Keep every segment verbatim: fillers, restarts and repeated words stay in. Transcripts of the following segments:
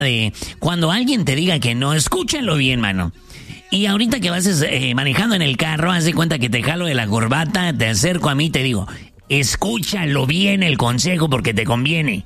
de cuando alguien te diga que no, escúchalo bien, mano. Y ahorita que vas eh, manejando en el carro, haz de cuenta que te jalo de la corbata, te acerco a mí y te digo, escúchalo bien el consejo porque te conviene.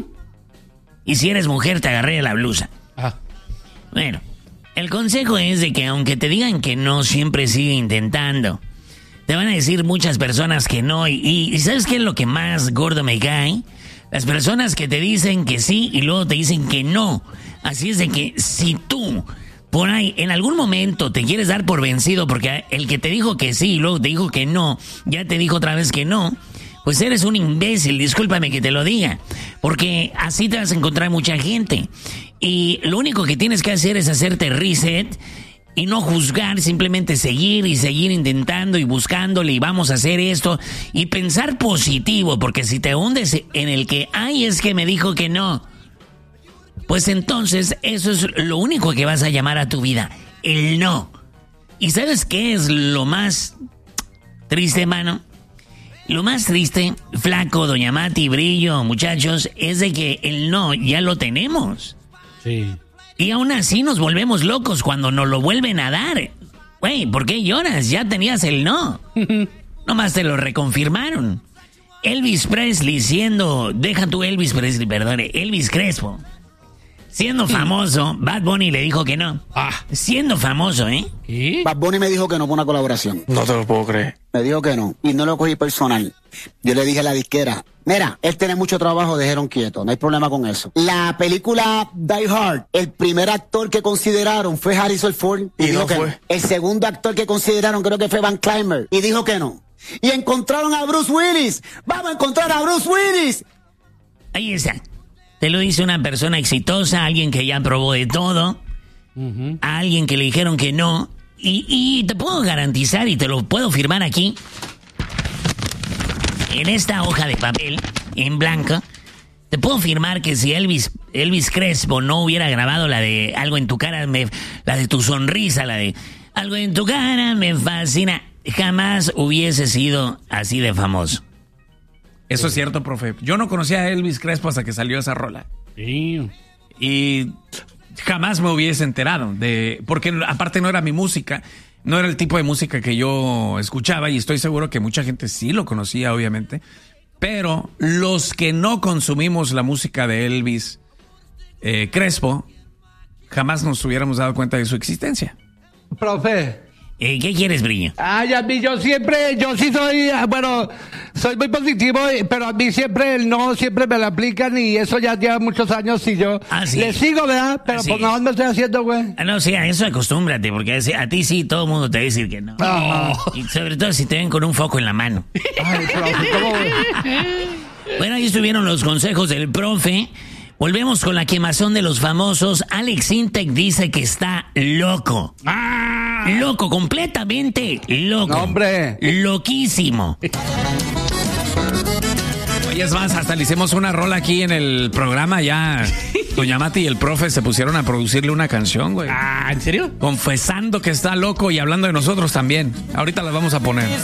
Y si eres mujer, te agarré de la blusa. Ah. Bueno, el consejo es de que aunque te digan que no, siempre sigue intentando. Te van a decir muchas personas que no. Y, y ¿sabes qué es lo que más gordo me cae? Las personas que te dicen que sí y luego te dicen que no. Así es de que si tú por ahí en algún momento te quieres dar por vencido porque el que te dijo que sí y luego te dijo que no, ya te dijo otra vez que no, pues eres un imbécil, discúlpame que te lo diga. Porque así te vas a encontrar mucha gente. Y lo único que tienes que hacer es hacerte reset y no juzgar, simplemente seguir y seguir intentando y buscándole y vamos a hacer esto y pensar positivo, porque si te hundes en el que, ay, es que me dijo que no, pues entonces eso es lo único que vas a llamar a tu vida, el no. ¿Y sabes qué es lo más triste, mano? Lo más triste, flaco, doña Mati, Brillo, muchachos, es de que el no ya lo tenemos. Sí. Y aún así nos volvemos locos cuando nos lo vuelven a dar. Güey, ¿por qué lloras? Ya tenías el no. Nomás te lo reconfirmaron. Elvis Presley siendo... Deja tú Elvis Presley, perdone. Elvis Crespo. Siendo famoso, Bad Bunny le dijo que no. Ah. Siendo famoso, ¿eh? ¿Y? Bad Bunny me dijo que no por una colaboración. No te lo puedo creer. Me dijo que no. Y no lo cogí personal. Yo le dije a la disquera, mira, él tiene mucho trabajo, dejaron quieto. No hay problema con eso. La película Die Hard, el primer actor que consideraron fue Harrison Ford. Y, y dijo no que fue. No. El segundo actor que consideraron creo que fue Van Clymer. Y dijo que no. Y encontraron a Bruce Willis. Vamos a encontrar a Bruce Willis. Ahí está. Te lo dice una persona exitosa, alguien que ya probó de todo, uh-huh. A alguien que le dijeron que no, y, y te puedo garantizar y te lo puedo firmar aquí, en esta hoja de papel, en blanco, te puedo firmar que si Elvis, Elvis Crespo no hubiera grabado la de Algo en tu cara, me, la de tu sonrisa, la de Algo en tu cara me fascina, jamás hubiese sido así de famoso. Eso es cierto, profe. Yo no conocía a Elvis Crespo hasta que salió esa rola. Sí. Y jamás me hubiese enterado de... Porque aparte no era mi música, no era el tipo de música que yo escuchaba y estoy seguro que mucha gente sí lo conocía, obviamente. Pero los que no consumimos la música de Elvis eh, Crespo, jamás nos hubiéramos dado cuenta de su existencia. Profe... Eh, ¿Qué quieres, Brillo? Ay, a mí yo siempre, yo sí soy, bueno, soy muy positivo, pero a mí siempre el no, siempre me lo aplican y eso ya lleva muchos años y yo ah, ¿sí? le sigo, ¿verdad? Pero ah, ¿sí? por nada me estoy haciendo, güey. Ah, no, sí, a eso acostúmbrate, porque a ti sí, todo el mundo te va a decir que no. Oh. Y sobre todo si te ven con un foco en la mano. Ay, profe, ¿cómo? Bueno, ahí estuvieron los consejos del profe. Volvemos con la quemazón de los famosos. Alex Intec dice que está loco. ¡Ah! Loco, completamente loco. No, hombre. Loquísimo. Oye, es más, hasta le hicimos una rola aquí en el programa ya. Doña Mati y el profe se pusieron a producirle una canción, güey. Ah, ¿en serio? Confesando que está loco y hablando de nosotros también. Ahorita la vamos a poner.